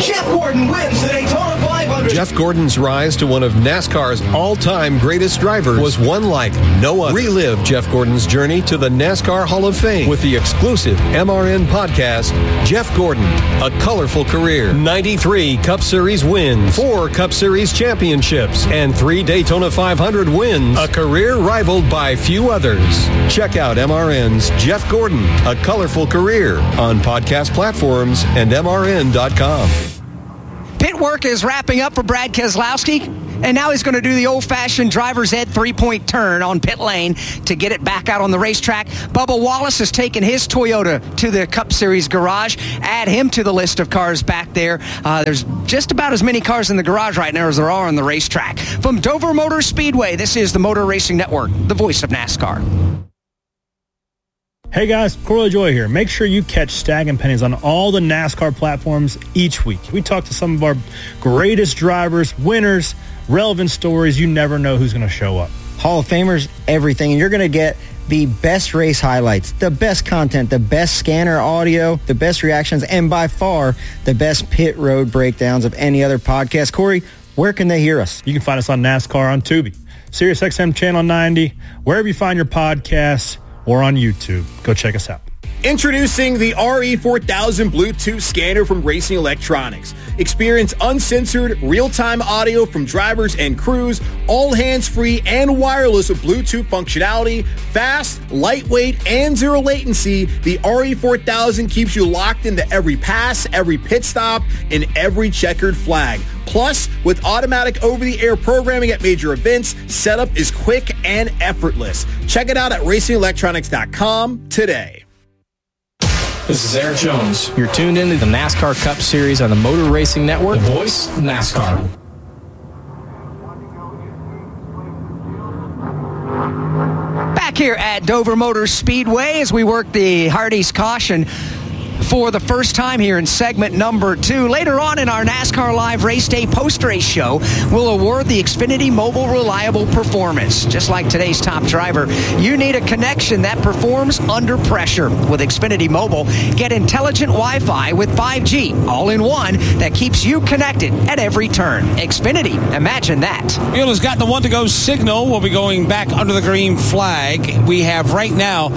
Jeff Gordon wins the Daytona 500. Jeff Gordon's rise to one of NASCAR's all-time greatest drivers was one like no other. Relive Jeff Gordon's journey to the NASCAR Hall of Fame with the exclusive MRN podcast, Jeff Gordon, A Colorful Career. 93 Cup Series wins, 4 Cup Series championships, and 3 Daytona 500 wins. A career rivaled by few others. Check out MRN's Jeff Gordon, A Colorful Career on podcast platforms and MRN.com. Pit work is wrapping up for Brad Keselowski, and now he's going to do the old-fashioned driver's ed three-point turn on pit lane to get it back out on the racetrack. Bubba Wallace has taken his Toyota to the Cup Series garage. Add him to the list of cars back there. There's just about as many cars in the garage right now as there are on the racetrack. From Dover Motor Speedway, this is the Motor Racing Network, the voice of NASCAR. Hey guys, Corey LaJoie here. Make sure you catch Stag and Pennies on all the NASCAR platforms each week. We talk to some of our greatest drivers, winners, relevant stories. You never know who's going to show up. Hall of Famers, everything. And you're going to get the best race highlights, the best content, the best scanner audio, the best reactions, and by far the best pit road breakdowns of any other podcast. Corey, where can they hear us? You can find us on NASCAR on Tubi, SiriusXM Channel 90, wherever you find your podcasts, or on YouTube. Go check us out. Introducing the RE4000 Bluetooth scanner from Racing Electronics. Experience uncensored, real-time audio from drivers and crews, all hands-free and wireless with Bluetooth functionality, fast, lightweight, and zero latency. The RE4000 keeps you locked into every pass, every pit stop, and every checkered flag. Plus, with automatic over-the-air programming at major events, setup is quick and effortless. Check it out at racingelectronics.com today. This is Eric Jones. You're tuned into the NASCAR Cup Series on the Motor Racing Network. The voice of NASCAR. Back here at Dover Motor Speedway as we work the Hardee's Caution for the first time here in segment number 2. Later on in our NASCAR Live Race Day post-race show, we'll award the Xfinity Mobile Reliable Performance. Just like today's top driver, you need a connection that performs under pressure. With Xfinity Mobile, get intelligent Wi-Fi with 5G, all-in-one, that keeps you connected at every turn. Xfinity, imagine that. Field has got the one-to-go signal. We'll be going back under the green flag. We have right now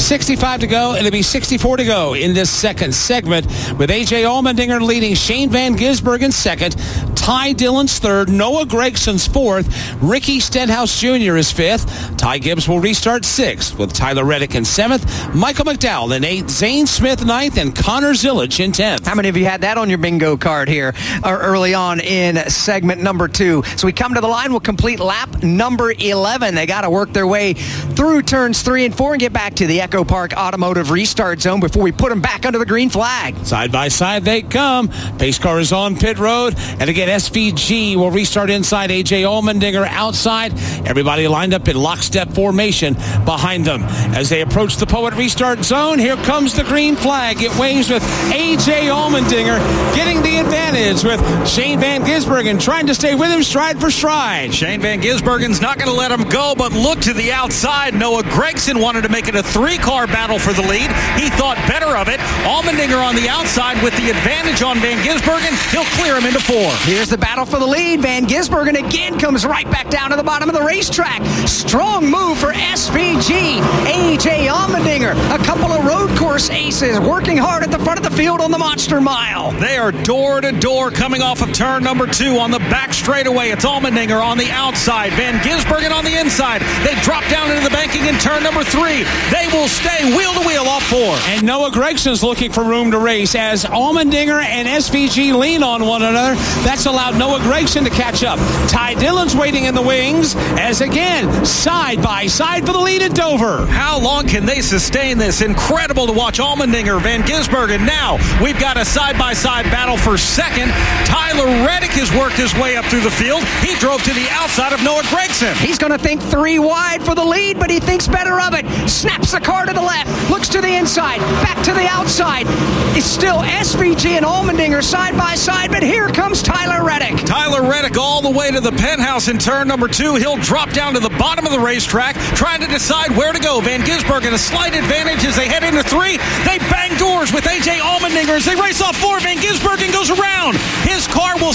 65 to go, and it'll be 64 to go in this second segment, with A.J. Allmendinger leading, Shane Van Gisbergen second, Ty Dillon's third, Noah Gregson's fourth, Ricky Stenhouse Jr. is fifth, Ty Gibbs will restart sixth, with Tyler Reddick in seventh, Michael McDowell in eighth, Zane Smith ninth, and Connor Zillage in 10th. How many of you had that on your bingo card here early on in segment number 2? So we come to the line, we'll complete lap number 11. They got to work their way through turns 3 and 4 and get back to the Echo Park Automotive Restart Zone before we put them back under the green flag. Side by side they come. Pace car is on pit road. And again, SVG will restart inside. A.J. Allmendinger outside. Everybody lined up in lockstep formation behind them. As they approach the Poet Restart Zone, here comes the green flag. It waves with A.J. Allmendinger getting the advantage, with Shane Van Gisbergen trying to stay with him stride for stride. Shane Van Gisbergen's not going to let him go, but look to the outside. Noah Gragson wanted to make it a 3-car battle for the lead. He thought better of it. Allmendinger on the outside with the advantage on Van Gisbergen. He'll clear him into 4. Here's the battle for the lead. Van Gisbergen again comes right back down to the bottom of the racetrack. Strong move for SVG. A.J. Allmendinger, a couple of road course aces, working hard at the front of the field on the Monster Mile. They are door to door coming off of turn number 2 on the back straightaway. It's Allmendinger on the outside, Van Gisbergen on the inside. They drop down into the banking in turn number 3. They will stay wheel to wheel off 4. And Noah Gregson's looking for room to race as Allmendinger and SVG lean on one another. That's allowed Noah Gragson to catch up. Ty Dillon's waiting in the wings as again, side by side for the lead at Dover. How long can they sustain this? Incredible to watch Allmendinger, Van Gisbergen. Now we've got a side-by-side battle for second. Tyler Reddick has worked his way up through the field. He drove to the outside of Noah Gragson. He's going to think 3 wide for the lead, but he thinks better of it. Snaps the car to the left, looks to the inside, back to the outside. It's still SVG and Allmendinger side by side, but here comes Tyler Reddick. Tyler Reddick all the way to the penthouse in turn number 2. He'll drop down to the bottom of the racetrack, trying to decide where to go. Van Gisbergen a slight advantage as they head into 3. They bang doors with A.J. Allmendinger as they race off 4. Van Gisbergen goes around. His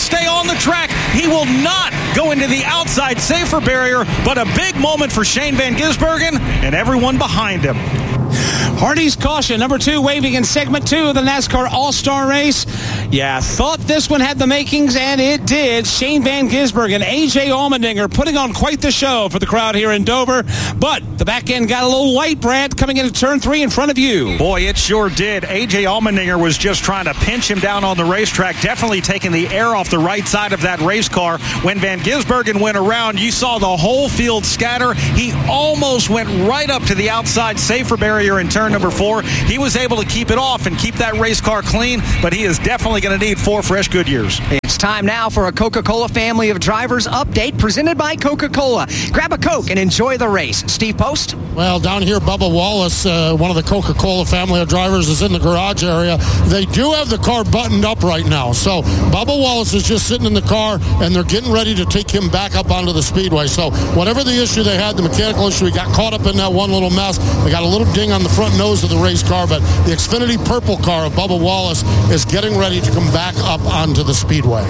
stay on the track. He will not go into the outside safer barrier, but a big moment for Shane Van Gisbergen and everyone behind him. Hardy's caution, number 2, waving in segment 2 of the NASCAR All-Star Race. Yeah, thought this one had the makings, and it did. Shane Van Gisbergen, A.J. Allmendinger putting on quite the show for the crowd here in Dover. But the back end got a little white, Brad, coming into turn 3 in front of you. Boy, it sure did. A.J. Allmendinger was just trying to pinch him down on the racetrack, definitely taking the air off the right side of that race car. When Van Gisbergen went around, you saw the whole field scatter. He almost went right up to the outside safer barrier in turn number 4. He was able to keep it off and keep that race car clean, but he is definitely going to need 4 fresh Goodyears. It's time now for a Coca-Cola Family of Drivers update presented by Coca-Cola. Grab a Coke and enjoy the race. Steve Post? Well, down here, Bubba Wallace, one of the Coca-Cola Family of Drivers, is in the garage area. They do have the car buttoned up right now. So Bubba Wallace is just sitting in the car, and they're getting ready to take him back up onto the speedway. So whatever the issue they had, the mechanical issue, he got caught up in that one little mess. They got a little ding on the front nose of the race car, but the Xfinity purple car of Bubba Wallace is getting ready to come back up onto the speedway.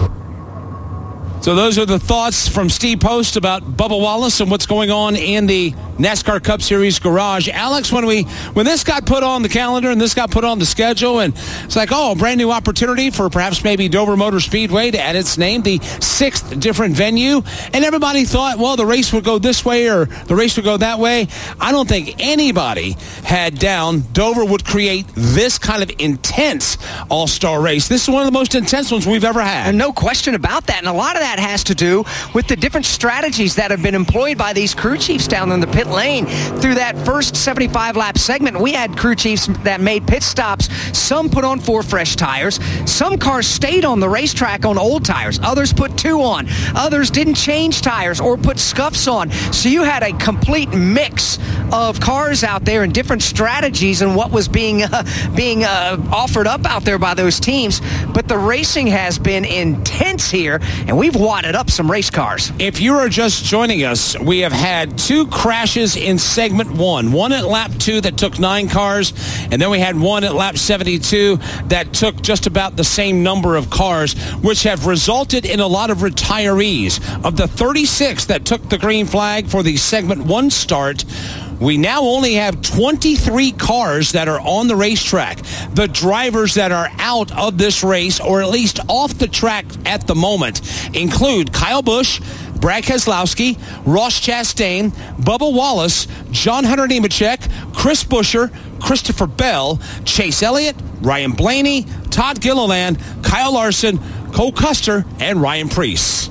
So those are the thoughts from Steve Post about Bubba Wallace and what's going on in the NASCAR Cup Series garage. Alex, when this got put on the calendar and this got put on the schedule, and it's like, a brand new opportunity for perhaps maybe Dover Motor Speedway to add its name, the 6th different venue, and everybody thought, well, the race would go this way or the race would go that way. I don't think anybody had down Dover would create this kind of intense all-star race. This is one of the most intense ones we've ever had. And no question about that. And a lot of that has to do with the different strategies that have been employed by these crew chiefs down in the pit lane. Through that first 75-lap segment, we had crew chiefs that made pit stops. Some put on 4 fresh tires. Some cars stayed on the racetrack on old tires. Others put 2 on. Others didn't change tires or put scuffs on. So you had a complete mix of cars out there and different strategies and what was being offered up out there by those teams. But the racing has been intense here, and we've wadded up some race cars. If you are just joining us, we have had 2 crashes in segment 1. One at lap 2 that took 9 cars, and then we had one at lap 72 that took just about the same number of cars, which have resulted in a lot of retirees. Of the 36 that took the green flag for the segment 1 start, we now only have 23 cars that are on the racetrack. The drivers that are out of this race, or at least off the track at the moment, include Kyle Busch, Brad Keselowski, Ross Chastain, Bubba Wallace, John Hunter Nemechek, Chris Buescher, Christopher Bell, Chase Elliott, Ryan Blaney, Todd Gilliland, Kyle Larson, Cole Custer, and Ryan Preece.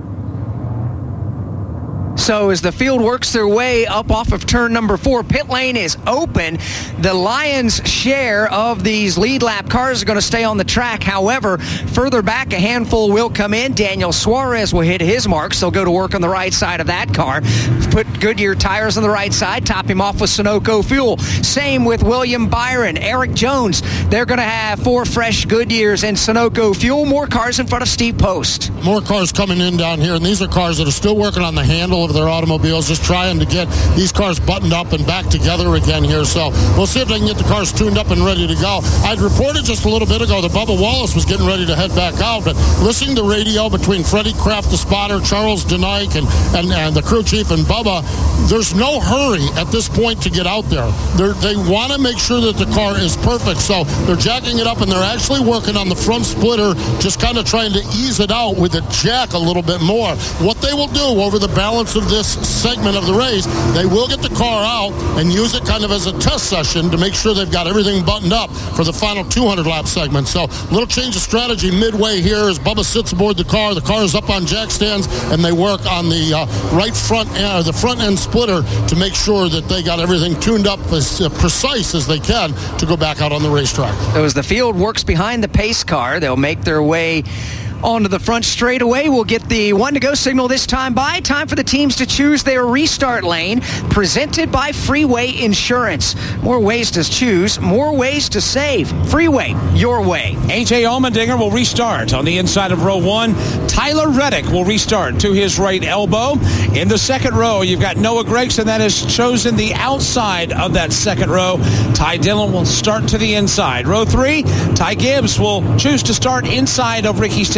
So as the field works their way up off of turn number 4, pit lane is open. The Lions' share of these lead lap cars are going to stay on the track. However, further back, a handful will come in. Daniel Suarez will hit his marks. They'll go to work on the right side of that car. Put Goodyear tires on the right side, top him off with Sunoco fuel. Same with William Byron, Eric Jones. They're going to have 4 fresh Goodyears and Sunoco fuel. More cars in front of Steve Post. More cars coming in down here, and these are cars that are still working on the handle of their automobiles, just trying to get these cars buttoned up and back together again here. So we'll see if they can get the cars tuned up and ready to go. I'd reported just a little bit ago that Bubba Wallace was getting ready to head back out, but listening to radio between Freddie Kraft, the spotter, Charles Denike, and the crew chief and Bubba, there's no hurry at this point to get out there. They want to make sure that the car is perfect, so they're jacking it up, and they're actually working on the front splitter, just kind of trying to ease it out with the jack a little bit more. What they will do over the balance of this segment of the race, they will get the car out and use it kind of as a test session to make sure they've got everything buttoned up for the final 200-lap segment. So a little change of strategy midway here as Bubba sits aboard the car. The car is up on jack stands, and they work on the the front end splitter to make sure that they got everything tuned up as precise as they can to go back out on the racetrack. So as the field works behind the pace car, they'll make their way onto the front straightaway. We'll get the 1 to go signal this time by. Time for the teams to choose their restart lane, presented by Freeway Insurance. More ways to choose, more ways to save. Freeway, your way. A.J. Allmendinger will restart on the inside of row 1. Tyler Reddick will restart to his right elbow. In the second row, you've got Noah Gragson that has chosen the outside of that second row. Ty Dillon will start to the inside. Row 3, Ty Gibbs will choose to start inside of Ricky Stenhouse.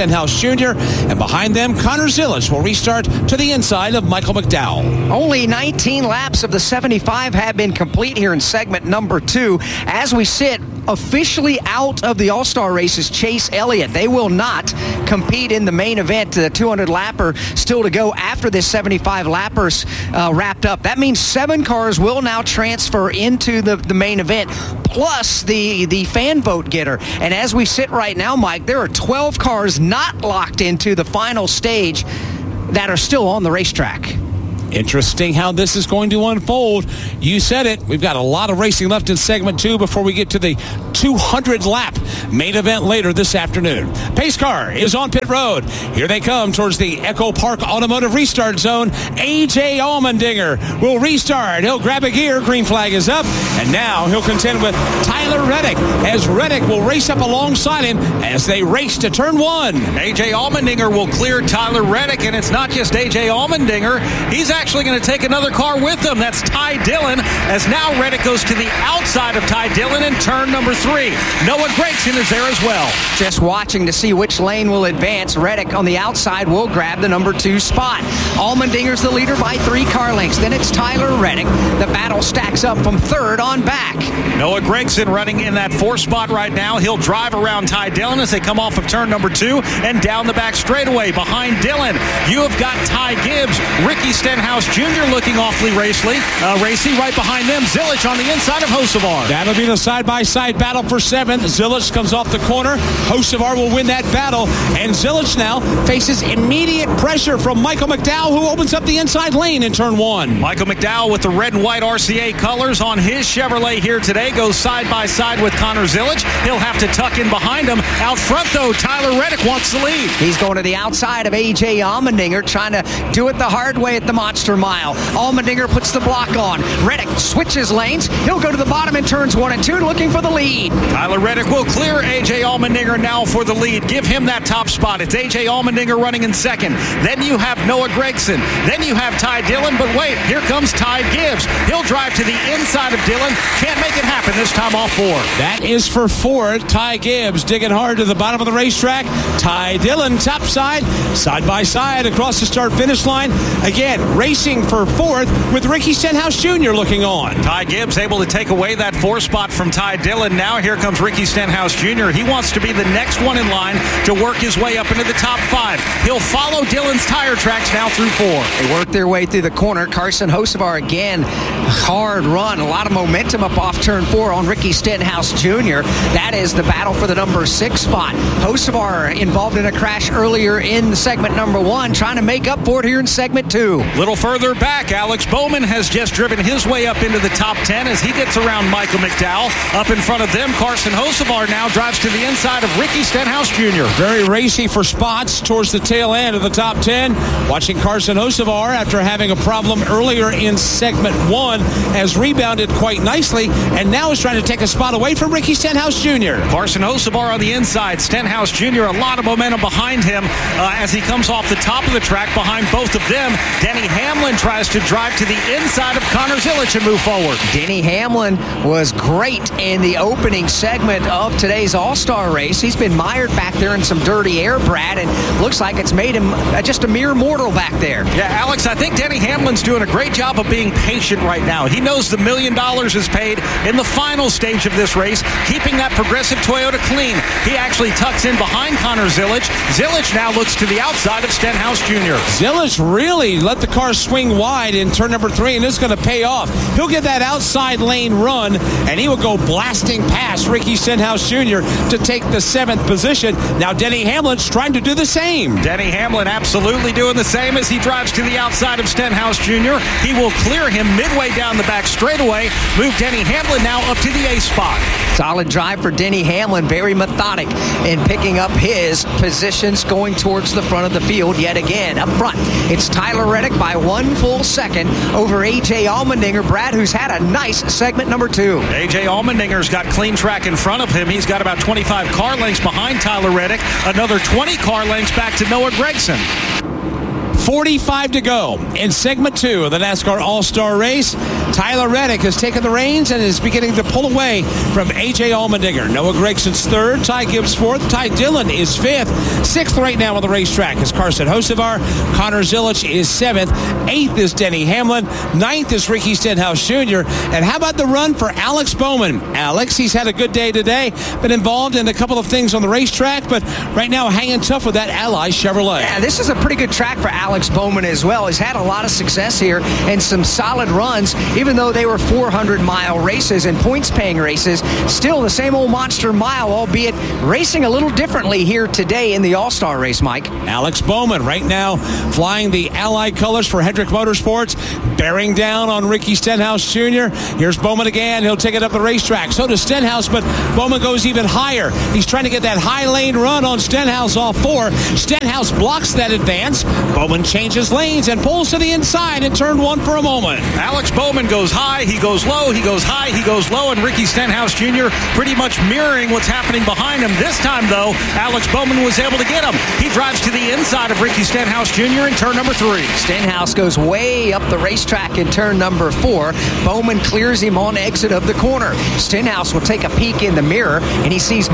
Stenhouse Jr., and behind them, Connor Zilisch will restart to the inside of Michael McDowell. Only 19 laps of the 75 have been complete here in segment number 2. As we sit officially out of the All-Star races, Chase Elliott. They will not compete in the main event. The 200-lapper still to go after this 75-lappers wrapped up. That means 7 cars will now transfer into the main event, plus the fan vote getter. And as we sit right now, Mike, there are 12 cars not locked into the final stage that are still on the racetrack. Interesting how this is going to unfold. You said it. We've got a lot of racing left in segment 2 before we get to the 200-lap main event later this afternoon. Pace car is on pit road. Here they come towards the Echo Park Automotive Restart Zone. A.J. Allmendinger will restart. He'll grab a gear. Green flag is up. And now he'll contend with Tyler Reddick as Reddick will race up alongside him as they race to turn 1. A.J. Allmendinger will clear Tyler Reddick, and it's not just A.J. Allmendinger. He's actually going to take another car with him. That's Ty Dillon, as now Reddick goes to the outside of Ty Dillon in turn number 3. Noah Gragson is there as well. Just watching to see which lane will advance. Reddick on the outside will grab the number 2 spot. Allmendinger's the leader by 3 car lengths. Then it's Tyler Reddick. The battle stacks up from 3rd on back. Noah Gragson running in that 4th spot right now. He'll drive around Ty Dillon as they come off of turn number 2 and down the back straightaway. Behind Dillon, you have got Ty Gibbs, Ricky Stenhouse Jr. looking awfully racy. Right behind them, Zilisch on the inside of Hocevar. That'll be the side-by-side battle for 7th. Zilisch comes off the corner. Hocevar will win that battle. And Zilisch now faces immediate pressure from Michael McDowell, who opens up the inside lane in turn 1. Michael McDowell with the red and white RCA colors on his Chevrolet here today goes side-by-side with Connor Zilisch. He'll have to tuck in behind him. Out front, though, Tyler Reddick wants the lead. He's going to the outside of A.J. Allmendinger, trying to do it the hard way at the Monster Mile. Allmendinger puts the block on. Reddick switches lanes. He'll go to the bottom in turns 1 and 2, looking for the lead. Tyler Reddick will clear A.J. Allmendinger now for the lead. Give him that top spot. It's A.J. Allmendinger running in 2nd. Then you have Noah Gragson. Then you have Ty Dillon. But wait, here comes Ty Gibbs. He'll drive to the inside of Dillon. Can't make it happen this time off 4. That is for 4. Ty Gibbs digging hard to the bottom of the racetrack. Ty Dillon topside, side by side across the start-finish line. Again, racing for 4th with Ricky Stenhouse Jr. looking on. Ty Gibbs able to take away that 4th spot from Ty Dillon. Now here comes Ricky Stenhouse Jr. He wants to be the next one in line to work his way up into the top 5. He'll follow Dillon's tire tracks now through 4. They work their way through the corner. Carson Hocevar again, hard run. A lot of momentum up off turn 4 on Ricky Stenhouse Jr. That is the battle for the number 6 spot. Hocevar involved in a crash earlier in segment number 1, trying to make up for it here in segment 2. Little further back, Alex Bowman has just driven his way up into the top 10 as he gets around Michael McDowell. Up in front of them, Carson Hocevar now drives to the inside of Ricky Stenhouse Jr. Very racy for spots towards the tail end of the top 10. Watching Carson Hocevar, after having a problem earlier in segment 1, has rebounded quite nicely and now is trying to take a spot away from Ricky Stenhouse Jr. Carson Hocevar on the inside. Stenhouse Jr. a lot of momentum behind him as he comes off the top of the track behind both of them. Denny Hamlin tries to drive to the inside of Connor Zilisch and move forward. Denny Hamlin was great in the opening segment of today's All-Star race. He's been mired back there in some dirty air, Brad, and looks like it's made him just a mere mortal back there. Yeah, Alex, I think Denny Hamlin's doing a great job of being patient right now. He knows the $1 million is paid in the final stage of this race, keeping that Progressive Toyota clean. He actually tucks in behind Connor Zilisch. Zilisch now looks to the outside of Stenhouse Jr. Zilisch really let the car swing wide in turn number 3, and it's going to pay off. He'll get that outside lane run, and he will go blasting past Ricky Stenhouse Jr. to take the 7th position. Now Denny Hamlin's trying to do the same. Denny Hamlin absolutely doing the same as he drives to the outside of Stenhouse Jr. He will clear him midway down the back straightaway. Move Denny Hamlin now up to the A spot. Solid drive for Denny Hamlin. Very methodic in picking up his positions going towards the front of the field yet again. Up front, it's Tyler Reddick by 1 full second over A.J. Allmendinger. Brad, who's had a nice segment number 2. A.J. Allmendinger's got clean track in front of him. He's got about 25 car lengths behind Tyler Reddick. Another 20 car lengths back to Noah Gragson. 45 to go in segment 2 of the NASCAR All-Star Race. Tyler Reddick has taken the reins and is beginning to pull away from A.J. Allmendinger. Noah Gregson's 3rd, Ty Gibbs 4th, Ty Dillon is 5th. 6th right now on the racetrack is Carson Hocevar. Connor Zilic is 7th. 8th is Denny Hamlin. 9th is Ricky Stenhouse Jr. And how about the run for Alex Bowman? Alex, he's had a good day today, been involved in a couple of things on the racetrack, but right now hanging tough with that Ally Chevrolet. Yeah, this is a pretty good track for Alex Bowman as well. He's had a lot of success here and some solid runs, even though they were 400-mile races and points-paying races. Still the same old monster mile, albeit racing a little differently here today in the All-Star race, Mike. Alex Bowman right now flying the Allied colors for Hendrick Motorsports, bearing down on Ricky Stenhouse Jr. Here's Bowman again. He'll take it up the racetrack. So does Stenhouse, but Bowman goes even higher. He's trying to get that high lane run on Stenhouse off 4. Stenhouse blocks that advance. Bowman changes lanes and pulls to the inside in turn 1 for a moment. Alex Bowman goes high, he goes low, he goes high, he goes low, and Ricky Stenhouse Jr. pretty much mirroring what's happening behind him. This time, though, Alex Bowman was able to get him. He drives to the inside of Ricky Stenhouse Jr. in turn number 3. Stenhouse goes way up the racetrack in turn number 4. Bowman clears him on exit of the corner. Stenhouse will take a peek in the mirror, and he sees